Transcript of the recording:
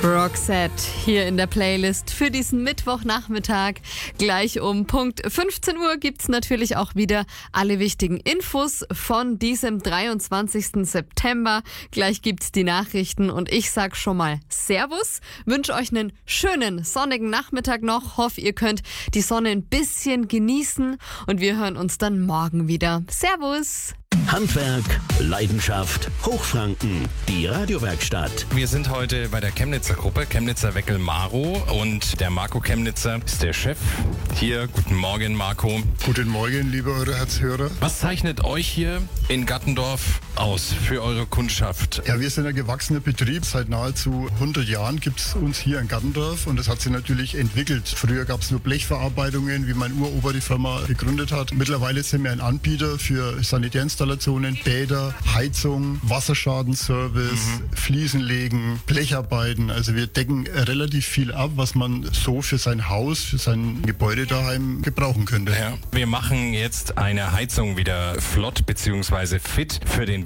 Roxette hier in der Playlist für diesen Mittwochnachmittag. Gleich um Punkt 15 Uhr gibt's natürlich auch wieder alle wichtigen Infos von diesem 23. September. Gleich gibt's die Nachrichten und ich sag schon mal Servus, wünsche euch einen schönen sonnigen Nachmittag noch. Hoffe, ihr könnt die Sonne ein bisschen genießen und wir hören uns dann morgen wieder. Servus! Handwerk, Leidenschaft, Hochfranken, die Radiowerkstatt. Wir sind heute bei der Chemnitzer Gruppe, Chemnitzer Weckel Maro, und der Marco Chemnitzer ist der Chef. Hier, guten Morgen Marco. Guten Morgen, liebe Euroherz-Hörer. Was zeichnet euch hier in Gattendorf aus für eure Kundschaft? Ja, wir sind ein gewachsener Betrieb. Seit nahezu 100 Jahren gibt es uns hier in Gattendorf und das hat sich natürlich entwickelt. Früher gab es nur Blechverarbeitungen, wie mein Uropa die Firma gegründet hat. Mittlerweile sind wir ein Anbieter für Sanitärinstallationen, Bäder, Heizung, Wasserschadenservice, Fliesenlegen, Blecharbeiten. Also wir decken relativ viel ab, was man so für sein Haus, für sein Gebäude daheim gebrauchen könnte. Ja, wir machen jetzt eine Heizung wieder flott bzw. fit für den